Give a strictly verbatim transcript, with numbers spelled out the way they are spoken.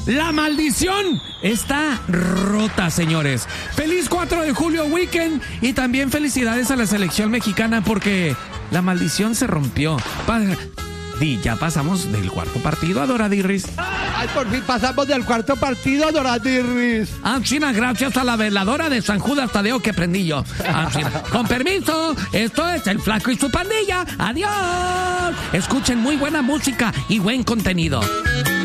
La maldición está rota, señores. Feliz cuatro de julio weekend y también felicidades a la selección mexicana porque la maldición se rompió. Pa- Di, ya pasamos del cuarto partido a Doradirris. Ay, por fin pasamos del cuarto partido, Doradirris. Ah, China, gracias a la veladora de San Judas Tadeo que prendí yo. Ah, China. Con permiso, esto es El Flaco y su pandilla. Adiós. Escuchen muy buena música y buen contenido.